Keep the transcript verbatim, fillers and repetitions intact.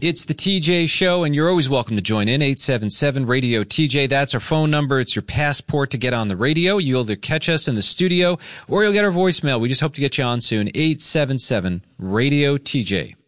It's the T J Show, and you're always welcome to join in. eight seven seven radio T J. That's our phone number. It's your passport to get on the radio. You'll either catch us in the studio or you'll get our voicemail. We just hope to get you on soon. eight seven seven radio T J.